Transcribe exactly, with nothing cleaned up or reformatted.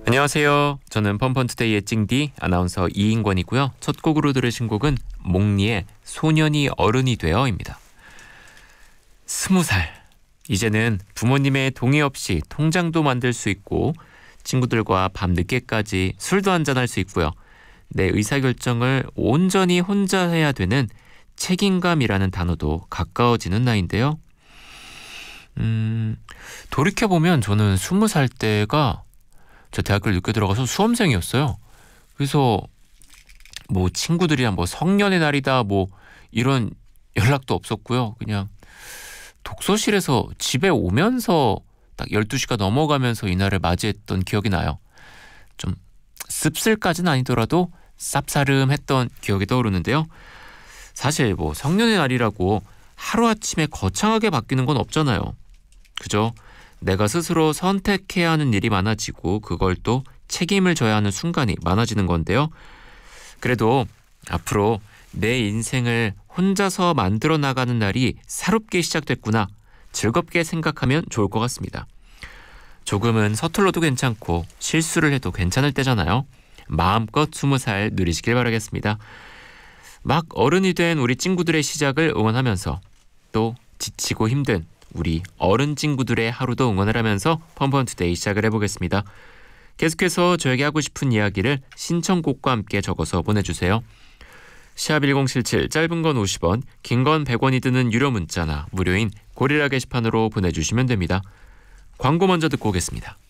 안녕하세요. 저는 펀펀투데이의 찡디 아나운서 이인권이고요. 첫 곡으로 들으신 곡은 몽니의 소년이 어른이 되어입니다. 스무 살. 이제는 부모님의 동의 없이 통장도 만들 수 있고 친구들과 밤 늦게까지 술도 한잔할 수 있고요. 내 의사결정을 온전히 혼자 해야 되는 책임감이라는 단어도 가까워지는 나이인데요. 음, 돌이켜보면 저는 스무 살 때가 저 대학교를 늦게 들어가서 수험생이었어요. 그래서 뭐 친구들이랑 뭐 성년의 날이다 뭐 이런 연락도 없었고요. 그냥 독서실에서 집에 오면서 딱 열두 시가 넘어가면서 이날을 맞이했던 기억이 나요. 좀 씁쓸까지는 아니더라도 쌉싸름했던 기억이 떠오르는데요. 사실 뭐 성년의 날이라고 하루아침에 거창하게 바뀌는 건 없잖아요. 그죠? 내가 스스로 선택해야 하는 일이 많아지고 그걸 또 책임을 져야 하는 순간이 많아지는 건데요. 그래도 앞으로 내 인생을 혼자서 만들어 나가는 날이 새롭게 시작됐구나. 즐겁게 생각하면 좋을 것 같습니다. 조금은 서툴러도 괜찮고 실수를 해도 괜찮을 때잖아요. 마음껏 스무 살 누리시길 바라겠습니다. 막 어른이 된 우리 친구들의 시작을 응원하면서 또 지치고 힘든 우리 어른 친구들의 하루도 응원을 하면서 펀펀투데이 시작을 해보겠습니다. 계속해서 저에게 하고 싶은 이야기를 신청곡과 함께 적어서 보내주세요. 샵 일공칠칠 짧은 건 오십 원, 긴 건 백 원이 드는 유료 문자나 무료인 고릴라 게시판으로 보내주시면 됩니다. 광고 먼저 듣고 오겠습니다.